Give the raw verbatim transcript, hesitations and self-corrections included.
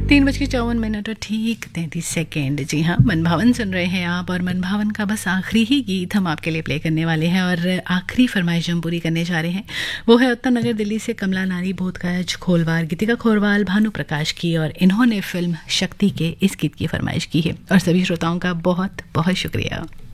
तीन बज के चौवन मिनट और ठीक तैंतीस सेकेंड। जी हाँ, मनभावन सुन रहे हैं आप, और मनभावन का बस आखिरी ही गीत हम आपके लिए प्ले करने वाले हैं। और आखिरी फरमाइश हम पूरी करने जा रहे हैं, वो है उत्तम नगर दिल्ली से कमला नारी बोधगज खोलवार गीतिका खोरवाल भानु प्रकाश की, और इन्होंने फिल्म शक्ति के इस गीत की फरमाइश की है। और सभी श्रोताओं का बहुत बहुत शुक्रिया।